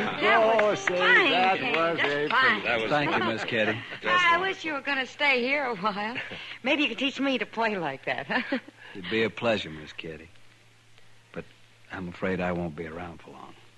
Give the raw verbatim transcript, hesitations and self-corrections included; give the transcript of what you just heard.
That oh, was say, fine, that Kane. was Just a fine. That was Thank you, fun. Miss Kitty. I wish you were going to stay here a while. Maybe you could teach me to play like that, huh? It'd be a pleasure, Miss Kitty. But I'm afraid I won't be around for long.